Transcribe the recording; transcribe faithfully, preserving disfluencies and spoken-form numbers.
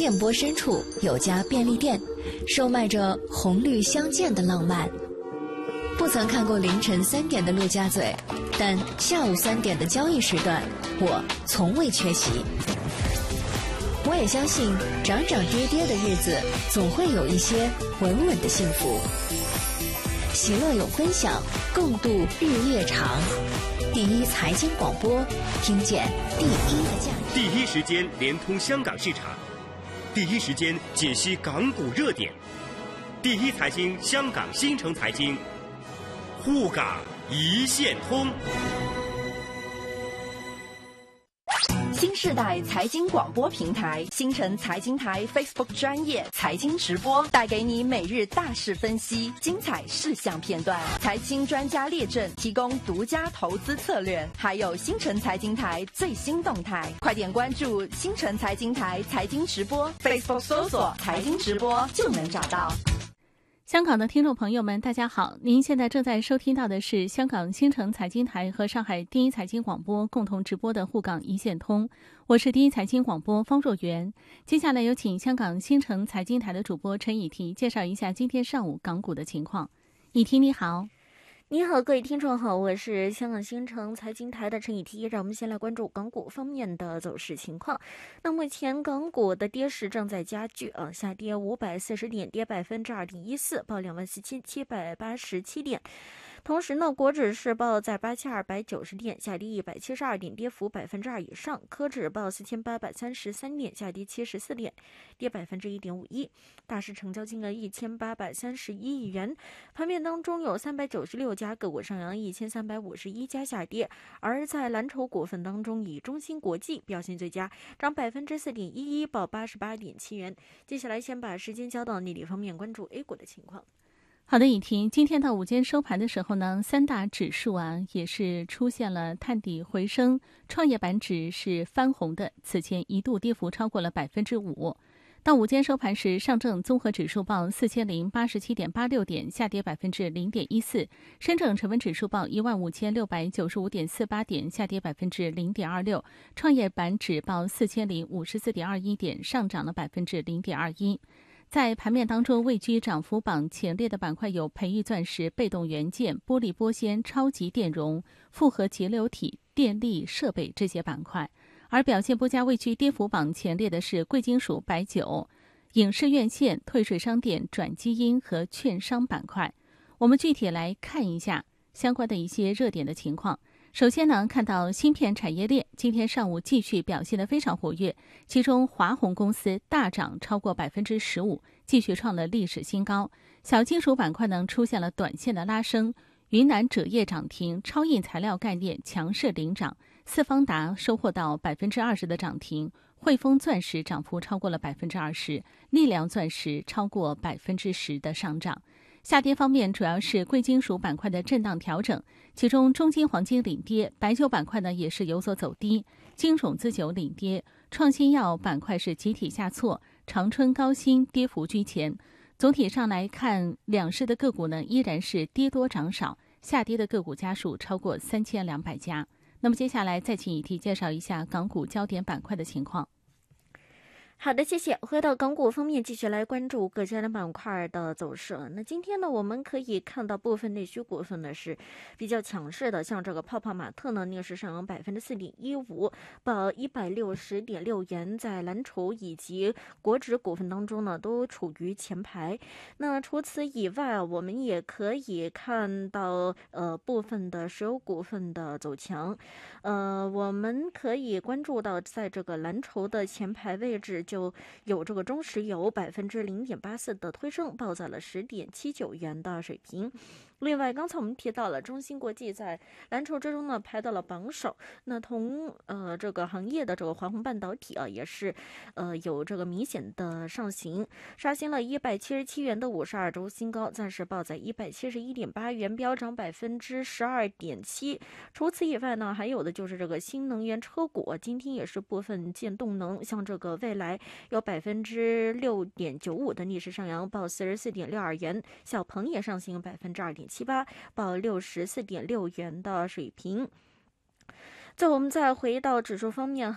电波深处有家便利店，售卖着红绿相间的浪漫。不曾看过凌晨三点的陆家嘴，但下午三点的交易时段，我从未缺席。我也相信，涨涨跌跌的日子，总会有一些稳稳的幸福。喜乐有分享，共度日夜长。第一财经广播，听见第一的价值。 第一时间连通香港市场，第一时间解析港股热点。第一财经香港新城财经，沪港一线通。 新世代财经广播平台新城财经台 Facebook 专业财经直播，带给你每日大事分析、精彩事项片段、财经专家列阵，提供独家投资策略，还有新城财经台最新动态。快点关注新城财经台财经直播 Facebook 搜索财经直播就能找到。 香港的听众朋友们，大家好！您现在正在收听到的是香港新城财经台和上海第一财经广播共同直播的沪港一线通，我是第一财经广播方若媛。接下来有请香港新城财经台的主播陈以缇介绍一下今天上午港股的情况。以缇你好。 你好，各位听众好，我是香港新城财经台的陈以缇。让我们先来关注港股方面的走势情况。那目前港股的跌势正在加剧啊，下跌五百四十点，跌百分之二点一四，报两万四千七百八十七点。同时呢，国指是报在八千二百九十点，下跌一百七十二点，跌幅百分之二以上。科指报四千八百三十三点，下跌七十四点，跌百分之一点五一。大市成交金额一千八百三十一亿元。盘面当中有三百九十六家个股上扬，一千三百五十一家下跌。而在蓝筹股份当中，以中芯国际表现最佳，涨百分之四点一一，报八十八点七元。接下来先把时间交到内地方面，关注 A 股的情况。 好的，以缇，今天到午间收盘的时候呢，三大指数啊也是出现了探底回升，创业板指是翻红的，此前一度跌幅超过了百分之五。到午间收盘时，上证综合指数报四千零八十七点八六点，下跌百分之零点一四；深证成分指数报一万五千六百九十五点四八点，下跌百分之零点二六；创业板指报四千零五十四点二一点，上涨了百分之零点二一。在盘面当中，位居涨幅榜前列的板块有培育钻石、被动元件、玻璃玻纤、超级电容、复合节流体、电力设备这些板块。而表现不佳位居跌幅榜前列的是贵金属、白酒、影视院线、退税商店、转基因和券商板块。我们具体来看一下相关的一些热点的情况。首先呢，看到芯片产业链今天上午继续表现得非常活跃，其中华虹公司大涨超过百分之十五，继续创了历史新高。小金属板块呢出现了短线的拉升，云南锗业涨停，超印材料概念强势领涨，四方达收获到百分之二十的涨停，汇丰钻石涨幅超过了百分之二十，力量钻石超过百分之十的上涨。下跌方面主要是贵金属板块的震荡调整，其中中金黄金领跌，白酒板块呢也是有所走低，金种子酒领跌，创新药板块是集体下挫，长春高新跌幅居前。总体上来看，两市的个股呢依然是跌多涨少，下跌的个股家数超过三千两百家。那么接下来再请以缇介绍一下港股焦点板块的情况。 好的，谢谢。回到港股方面，继续来关注各家的板块的走势。那今天呢，我们可以看到部分内需股份呢是比较强势的，像这个泡泡玛特呢，逆势上扬百分之四点一五，报一百六十点六元，在蓝筹以及国指股份当中呢，都处于前排。那除此以外，我们也可以看到呃部分的石油股份的走强。呃，我们可以关注到，在这个蓝筹的前排位置，就有这个中石油百分之零点八四的推升，报在了十点七九元的水平。另外，刚才我们提到了中芯国际在蓝筹之中呢排到了榜首，那同呃这个行业的这个华虹半导体啊也是呃有这个明显的上行，刷新了一百七十七元的五十二周新高，暂时报在一百七十一点八元，飙涨百分之十二点七。除此以外呢，还有的就是这个新能源车股，今天也是部分见动能，像这个蔚来有百分之六点九五的逆势上扬，报四十四点六二元，小鹏也上行百分之二点七八，报六十四点六元的水平。在我们再回到指数方面。